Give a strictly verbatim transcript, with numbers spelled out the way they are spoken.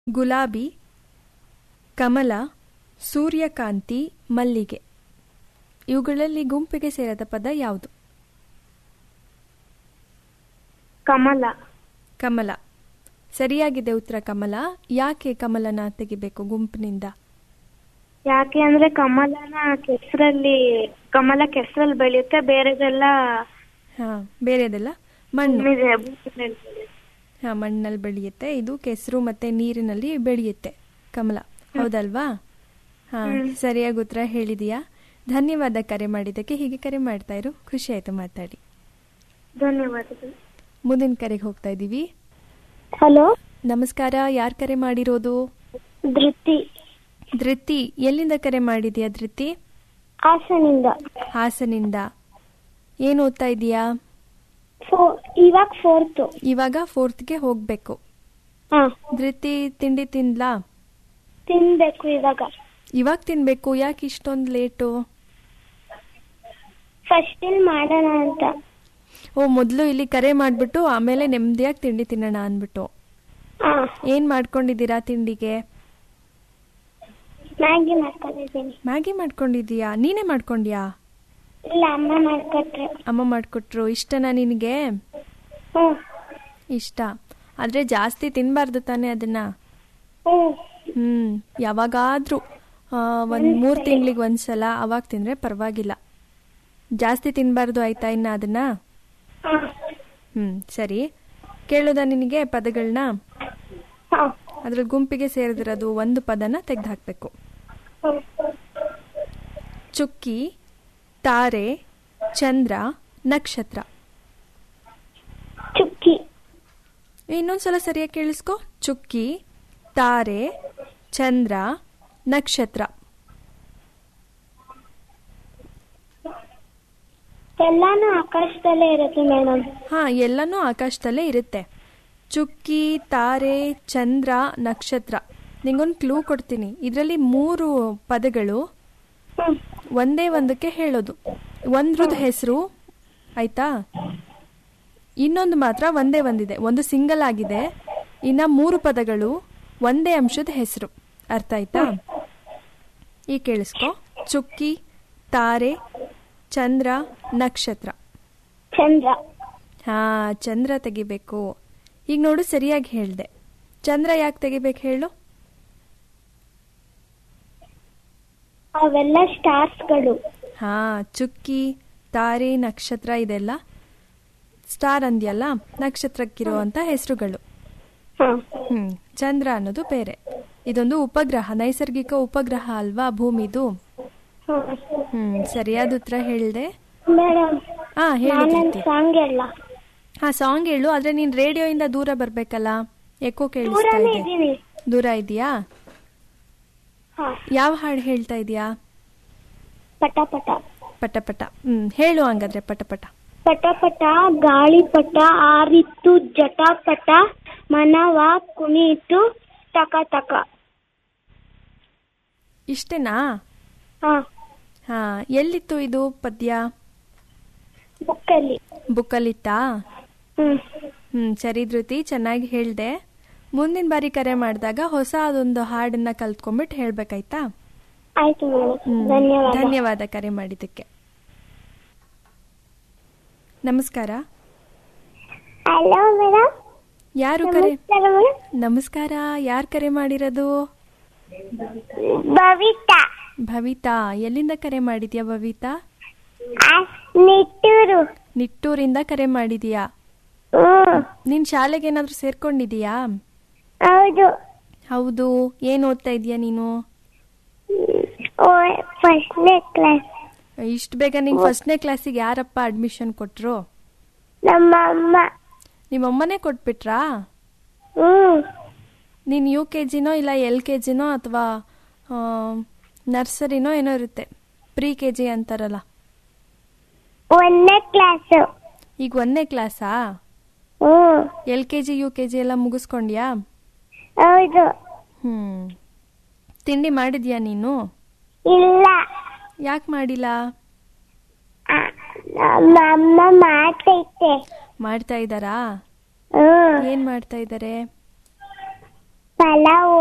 ಗುಲಾಬಿ, ಕಮಲ, ಸೂರ್ಯಕಾಂತಿ, ಮಲ್ಲಿಗೆ. ಇವುಗಳಲ್ಲಿ ಗುಂಪಿಗೆ ಸೇರದ ಪದ ಯಾವುದು? ಕಮಲ. ಕಮಲ ಸರಿಯಾಗಿದೆ ಉತ್ತರ. ಕಮಲ. ಯಾಕೆ ಕಮಲನ ತೆಗಿಬೇಕು ಗುಂಪಿನಿಂದ? ಯಾಕೆ ಅಂದ್ರೆ ಕಮಲನ ಕೆಸರಲ್ಲಿ ಕಮಲ ಕೆಸರಲ್ಲಿ ಬೆಳೆಯುತ್ತೆ, ಬೇರೆದೆಲ್ಲ ಹಾ ಬೇರೆದೆಲ್ಲ ಮಣ್ಣು. ಭೂಮಿಯಲ್ಲಿ ಹಾ ಮಣ್ಣಲ್ಲಿ ಬೆಳೆಯುತ್ತೆ. ಇದು ಕೆಸರು ಮತ್ತೆ ನೀರಿನಲ್ಲಿ ಬೆಳೆಯುತ್ತೆ ಕಮಲ. ಹೌದಲ್ವಾ? ಹಾ ಸರಿಯಾಗಿ ಉತ್ತರ ಹೇಳಿದೀಯಾ. ಧನ್ಯವಾದ ಕರೆ ಮಾಡಿದ್ದಕ್ಕೆ. ಹೀಗೆ ಕರೆ ಮಾಡ್ತಾ ಇರು. ಖುಷಿ ಆಯ್ತು ಮಾತಾಡಿ. ಧನ್ಯವಾದಗಳು. ಮುಂದಿನ ಕರೆಗೆ ಹೋಗ್ತಾ ಇದ್ದೀವಿ. ಹಲೋ, ನಮಸ್ಕಾರ. ಯಾರು ಕರೆ ಮಾಡಿರೋದು? ಧೃತಿ. ಧೃತಿ, ಎಲ್ಲಿಂದ ಕರೆ ಮಾಡಿದ್ಯಾ ಧೃತಿ? ಹಾಸನಿಂದ. ಹಾಸನಿಂದ. ಏನು ಓದ್ತಾ ಇದೀಯಾ? ಇವಾಗ ಫೋರ್ತ್. ಇವಾಗ ಫೋರ್ತ್ಗೆ ಹೋಗ್ಬೇಕು. ಧೃತಿ, ತಿಂಡಿ ತಿಂದ್ಲಾ? ತಿನ್ಬೇಕು ಇವಾಗ. ಇವಾಗ ತಿನ್ಬೇಕು? ಯಾಕೆ ಇಷ್ಟೊಂದು ಲೇಟು? ಫಸ್ಟ್ ಇಲ್ಲಿ ಮಾಡೋಣ ಅಂತ. ಓ, ಮೊದಲು ಇಲ್ಲಿ ಕರೆ ಮಾಡ್ಬಿಟ್ಟು ಆಮೇಲೆ ನೆಮ್ಮದಿಯಾಗಿ ತಿಂಡಿ ತಿನ್ನೋಣ ಅನ್ಬಿಟ್ಟು. ಏನ್ ಮಾಡ್ಕೊಂಡಿದ್ದೀರಾ ತಿಂಡಿಗೆ? ಮ್ಯಾಗಿ ಮಾಡ್ಕೊಂಡಿದ್ದೀನಿ. ಮ್ಯಾಗಿ ಮಾಡ್ಕೊಂಡಿದೀಯಾ? ನೀನೇ ಮಾಡ್ಕೊಂಡ್ಯಾ? ಇಲ್ಲ, ಅಮ್ಮ ಮಾಡ್ಕೊಟ್ರು. ಅಮ್ಮ ಮಾಡ್ಕೊಟ್ರು. ಇಷ್ಟನಾ ನಿನಗೆ? ಇಷ್ಟ. ಆದ್ರೆ ಜಾಸ್ತಿ ತಿನ್ಬಾರ್ದು ತಾನೆ ಅದನ್ನ. ಹ್ಮ್ ಯಾವಾಗಾದ್ರೂ ಒಂದ್ ಮೂರ್ ತಿಂಗಳಿಗೆ ಒಂದ್ಸಲ ಅವಾಗ ತಿಂದ್ರೆ ಪರವಾಗಿಲ್ಲ. ಜಾಸ್ತಿ ತಿನ್ಬಾರ್ದು ಆಯ್ತಾ ಇನ್ನ ಅದನ್ನ? ಹ್ಮ್ ಸರಿ. ಕೇಳೋದ ನಿನಗೆ ಪದಗಳನ್ನ? ಅದ್ರ ಗುಂಪಿಗೆ ಸೇರಿದಿರೋದು ಒಂದು ಪದನ ತೆಗೆದು ಹಾಕ್ಬೇಕು. ಚುಕ್ಕಿ, ತಾರೆ, ಚಂದ್ರ, ನಕ್ಷತ್ರ. ಚುಕ್ಕಿ. ಇನ್ನೊಂದ್ಸಲ ಸರಿಯಾಗಿ ಕೇಳಿಸ್ಕೊ. ಚುಕ್ಕಿ, ತಾರೆ, ಚಂದ್ರ, ನಕ್ಷತ್ರ. ಎಲ್ಲಾನು ಆಕಾಶದಲ್ಲೇ ಇರುತ್ತೆ ಮೇಡಮ್. ಹಾ ಎಲ್ಲಾನು ಆಕಾಶದಲ್ಲೇ ಇರುತ್ತೆ. ಚುಕ್ಕಿ, ತಾರೆ, ಚಂದ್ರ, ನಕ್ಷತ್ರ. ನಿಂಗೊಂದು ಕ್ಲೂ ಕೊಡ್ತೀನಿ. ಇದರಲ್ಲಿ ಮೂರು ಪದಗಳು ಒಂದೇ ಒಂದಕ್ಕೆ ಹೇಳೋದು. ಒಂದ್ರದ್ದು ಹೆಸರು ಆಯ್ತಾ? ಇನ್ನೊಂದು ಮಾತ್ರ ಒಂದೇ ಒಂದಿದೆ, ಒಂದು ಸಿಂಗಲ್ ಆಗಿದೆ. ಇನ್ನ ಮೂರು ಪದಗಳು ಒಂದೇ ಅಂಶದ ಹೆಸರು. ಅರ್ಥ ಆಯ್ತಾ? ಈ ಕೇಳಿಸ್ಕೊ. ಚುಕ್ಕಿ, ತಾರೆ, ಚಂದ್ರ, ನಕ್ಷತ್ರ. ಚಂದ್ರ. ಹಾ ಚಂದ್ರ ತೆಗಿಬೇಕು. ಈಗ ನೋಡು ಸರಿಯಾಗಿ ಹೇಳ್ದೆ. ಚಂದ್ರ ಯಾಕೆ ತೆಗಿಬೇಕು ಹೇಳು? ಅವೆಲ್ಲ ಸ್ಟಾರ್ಸ್ಗಳು. ಹಾ ಚುಕ್ಕಿ, ತಾರೆ, ನಕ್ಷತ್ರ ಇದೆಲ್ಲ ಸ್ಟಾರ್ ಅಂದ್ಯಲ್ಲ, ನಕ್ಷತ್ರಕ್ಕಿರುವಂತ ಹೆಸರುಗಳು. ಹ್ಮ್ ಚಂದ್ರ ಅನ್ನೋದು ಬೇರೆ. ಇದೊಂದು ಉಪಗ್ರಹ, ನೈಸರ್ಗಿಕ ಉಪಗ್ರಹ ಅಲ್ವಾ ಭೂಮಿದು. ಹ್ಮ್ ಸರಿಯಾದ ಉತ್ತರ ಹೇಳ್ದೆ. ಹಾ ಹೇಳು. ಹಾ ಸಾಂಗ್ ಹೇಳು. ಆದ್ರೆ ನೀನ್ ರೇಡಿಯೋ ಇಂದ ದೂರ ಬರ್ಬೇಕಲ್ಲ, ಎಕೋ ಕೇಳಿಸ್ತಾ ಇದೆ. ದೂರ ಇದೆಯಾ? ಯಾವ ಹಾಡು ಹೇಳ್ತಾ ಇದೀಯಾ? ಪಟ ಪಟ. ಪಟ ಪಟ. ಹ್ಮ್ ಹೇಳು ಹಂಗಾದ್ರೆ ಪಟ ಪಟ. ಪಟ ಪಟ ಗಾಳಿಪಟ ಆರಿತ್ತು ಜಟಾಪಟ ಮನವ ಕುಣಿತು ತಕ ತಕ. ಇಷ್ಟೇನಾ? ಹಾ ಹಾ ಎಲ್ಲಿತ್ತು ಇದು ಪದ್ಯ? ಬುಕ್ಕಲ್ಲಿ. ಬುಕ್ಕಲ್ಲಿತ್ತಾ? ಹ್ಮ್ ಹ್ಮ್ ಸರಿ ಧೃತಿ, ಚೆನ್ನಾಗಿ ಹೇಳ್ದೆ. ಮುಂದಿನ ಬಾರಿ ಕರೆ ಮಾಡಿದಾಗ ಹೊಸ ಅದೊಂದು ಹಾಡನ್ನ ಕಲ್ತ್ಕೊಂಡ್ಬಿಟ್ಟು ಹೇಳ್ಬೇಕಾಯ್ತಾ? ಆಯ್ತು ಮೇಡಮ್. ಧನ್ಯವಾದ. ಧನ್ಯವಾದ ಕರೆ ಮಾಡಿದ್ದಕ್ಕೆ. ನಮಸ್ಕಾರ. Hello madam. ಯಾರು ಕರೆ? ನಮಸ್ಕಾರ. ಯಾರು ಕರೆ ಮಾಡಿರೋದು? ಭವಿತಾ. ಭವಿತಾ, ಎಲ್ಲಿಂದ ಕರೆ ಮಾಡಿದ್ಯಾ ಭವಿತಾ? ನಿಟ್ಟೂರು. ನಿಟ್ಟೂರಿಂದ ಕರೆ ಮಾಡಿದ್ಯಾ? ನಿನ್ ಶಾಲೆಗೆ ಏನಾದ್ರೂ ಸೇರ್ಕೊಂಡಿದೀಯಾ? ಹೌದು. ಹೌದು. ಏನ್ ಓದ್ತಾ ಇದೀಯಾ ನೀನು? ಫಸ್ಟ್ನೇ ಕ್ಲಾಸ್. ಇಷ್ಟು ಬೇಗ ನಿಂಗ್ ಫಸ್ಟ್ನೇ ಕ್ಲಾಸಿಗೆ ಯಾರಪ್ಪ ಅಡ್ಮಿಷನ್ ಕೊಟ್ರು? ನಮ್ಮ ಅಮ್ಮ. ನಿಮ್ಮಮ್ಮನೇ ಕೊಟ್ಬಿಟ್ರಾ? ನೀನ್ ಯು ಕೆ ಜಿನೋ ಇಲ್ಲ ಎಲ್ ಕೆ ಜಿನೋ ಅಥವಾ ನರ್ಸರಿನೋ ಏನೋ ಇರುತ್ತೆ, ಪ್ರೀ ಕೆ ಜಿ ಅಂತಾರಲ್ಲ. ಒಂದನೇ ಕ್ಲಾಸ್. ಈಗ ಒಂದನೇ ಕ್ಲಾಸಾ? L K G U K G ಎಲ್ಲ ಮುಗಿಸ್ಕೊಂಡ್ಯಾ? ಹೌದು. ಹ್ಮ್ ತಿಂಡಿ ಮಾಡಿದ್ಯಾ ನೀನು? ಇಲ್ಲ. ಯಾಕೆ ಮಾಡಿಲ್ಲ? ಅಮ್ಮ ಮಾಡ್ತೈತೆ. ಮಾಡ್ತಾ ಇದ್ದಾರಾ? ಏನ್ ಮಾಡ್ತಾ ಇದ್ದಾರೆ? ಪಲಾವ್